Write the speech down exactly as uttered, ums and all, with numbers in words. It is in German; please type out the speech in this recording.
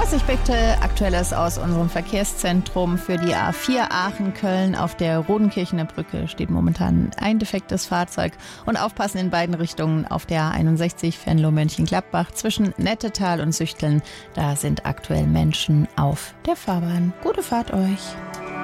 Was ich bitte Aktuelles aus unserem Verkehrszentrum für die A vier Aachen-Köln. Auf der Rodenkirchener Brücke steht momentan ein defektes Fahrzeug. Und aufpassen in beiden Richtungen auf der A einundsechzig Venlo-Mönchengladbach zwischen Nettetal und Süchteln. Da sind aktuell Menschen auf der Fahrbahn. Gute Fahrt euch.